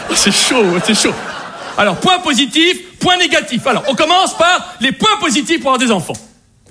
C'est chaud, c'est chaud. Alors, point positif, point négatif. Alors, on commence par les points positifs pour avoir des enfants.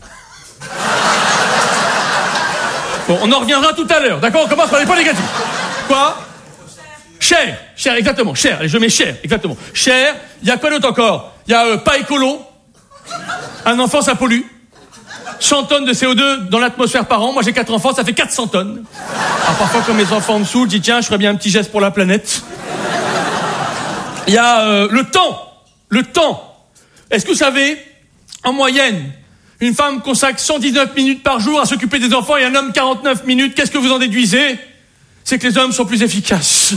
Bon, on en reviendra tout à l'heure, d'accord? On commence par les points négatifs. Quoi? Cher, exactement, cher. Allez, je mets cher, exactement. Cher, il y a quoi d'autre encore? Il y a pas écolo. Un enfant, ça pollue. 100 tonnes de CO2 dans l'atmosphère par an. Moi, j'ai 4 enfants, ça fait 400 tonnes. Alors, parfois, quand mes enfants me saoulent, je dis, tiens, je ferais bien un petit geste pour la planète. Il y a le temps. Le temps. Est-ce que vous savez, en moyenne, une femme consacre 119 minutes par jour à s'occuper des enfants et un homme 49 minutes. Qu'est-ce que vous en déduisez? C'est que les hommes sont plus efficaces.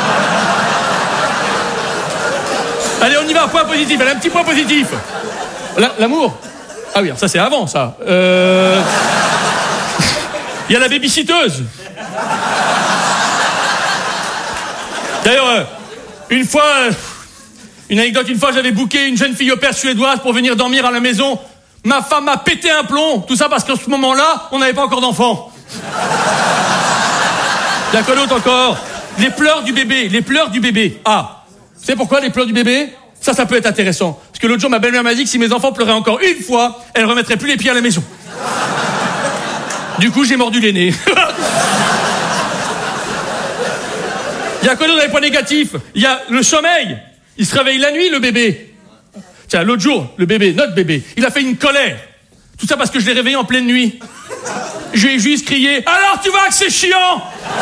Allez, on y va, point positif. Allez, un petit point positif. L'amour. Ah oui, ça c'est avant, ça. Il y a la babysitteuse. D'ailleurs, une anecdote, une fois j'avais booké une jeune fille au père suédoise pour venir dormir à la maison. Ma femme m'a pété un plomb, tout ça parce qu'en ce moment-là, on n'avait pas encore d'enfants. Il y a quoi d'autre encore? Les pleurs du bébé. Ah, vous savez pourquoi les pleurs du bébé? Ça peut être intéressant. Parce que l'autre jour, ma belle-mère m'a dit que si mes enfants pleuraient encore une fois, elle ne remettrait plus les pieds à la maison. Du coup, j'ai mordu les nez. Il y a quoi d'autre dans les points négatifs? Il y a le sommeil. Il se réveille la nuit, le bébé. Tiens, l'autre jour, le bébé, notre bébé, il a fait une colère. Tout ça parce que je l'ai réveillé en pleine nuit. Je lui ai juste crié « Alors, tu vois que c'est chiant !»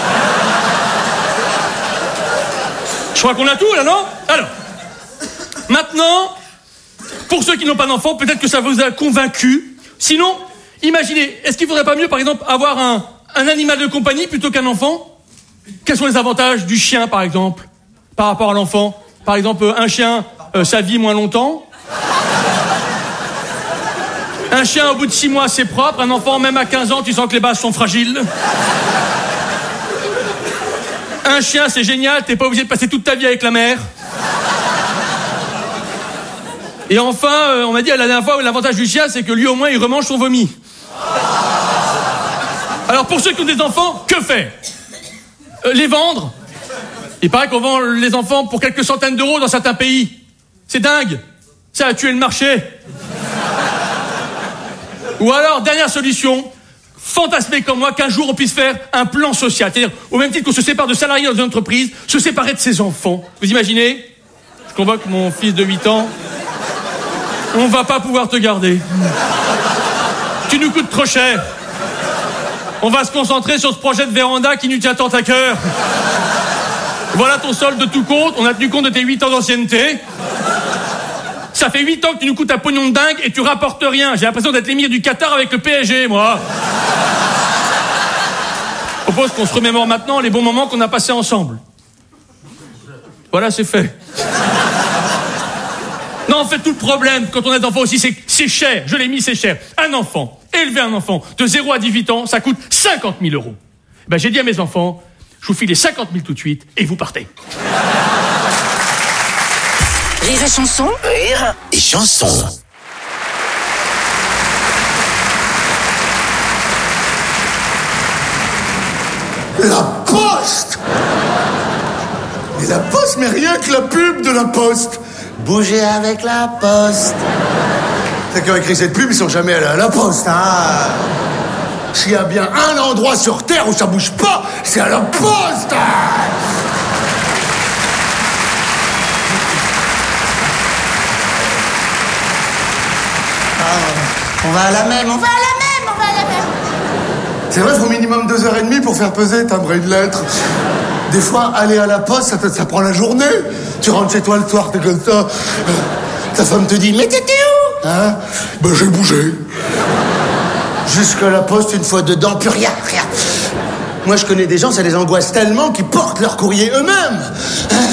Je crois qu'on a tout, là, non? Alors, maintenant, pour ceux qui n'ont pas d'enfants, peut-être que ça vous a convaincu. Sinon, imaginez, est-ce qu'il ne faudrait pas mieux, par exemple, avoir un animal de compagnie plutôt qu'un enfant? Quels sont les avantages du chien, par exemple, par rapport à l'enfant? Par exemple, un chien, ça vit moins longtemps. Un chien, au bout de 6 mois, c'est propre. Un enfant, même à 15 ans, tu sens que les bases sont fragiles. Un chien, c'est génial, t'es pas obligé de passer toute ta vie avec la mère. Et enfin, on m'a dit la dernière fois, l'avantage du chien, c'est que lui, au moins, il remange son vomi. Alors, pour ceux qui ont des enfants, que faire? Les vendre. Il paraît qu'on vend les enfants pour quelques centaines d'euros dans certains pays. C'est dingue. Ça a tué le marché. Ou alors, dernière solution, fantasmer comme moi qu'un jour on puisse faire un plan social. C'est-à-dire, au même titre qu'on se sépare de salariés dans une entreprise, se séparer de ses enfants. Vous imaginez? Je convoque mon fils de 8 ans. On va pas pouvoir te garder. Tu nous coûtes trop cher. On va se concentrer sur ce projet de véranda qui nous tient tant à cœur. Voilà ton solde de tout compte. On a tenu compte de tes 8 ans d'ancienneté. Ça fait 8 ans que tu nous coûtes un pognon de dingue et tu rapportes rien. J'ai l'impression d'être l'émir du Qatar avec le PSG, moi. Je propose qu'on se remémore maintenant les bons moments qu'on a passés ensemble. Voilà, c'est fait. Non, en fait, tout le problème, quand on a des enfants aussi, c'est que c'est cher. Je l'ai mis, c'est cher. Un enfant, élever un enfant de 0 à 18 ans, ça coûte 50 000 €. Ben, j'ai dit à mes enfants, je vous file les 50 000 tout de suite et vous partez. Rire et chanson. Rire et chanson. La Poste! Mais la Poste, mais rien que la pub de la Poste. Bougez avec la Poste. Ceux qui ont écrit cette pub, ils sont jamais allés à la Poste, hein. S'il y a bien un endroit sur Terre où ça bouge pas, c'est à la Poste, hein. On va à la même. C'est vrai, il faut minimum 2h30 pour faire peser timbre une lettre. Des fois, aller à la poste, ça prend la journée. Tu rentres chez toi le soir, t'es comme ça. Ta femme te dit, mais t'étais où? Hein? Ben, j'ai bougé. Jusqu'à la poste, une fois dedans, plus rien. Moi, je connais des gens, ça les angoisse tellement qu'ils portent leur courrier eux-mêmes. Hein?